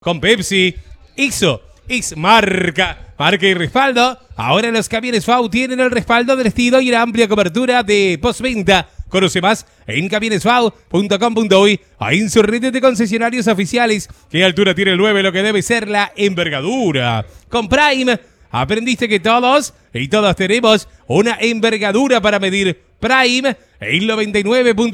con Pepsi. Eso es marca y respaldo. Ahora los camiones FAU tienen el respaldo del estilo y la amplia cobertura de postventa. Conoce más en camionesfau.com.uy o en su red de concesionarios oficiales. ¿Qué altura tiene el 9? Lo que debe ser la envergadura. Con Prime, aprendiste que todos y todas tenemos una envergadura para medir. Prime, el 99.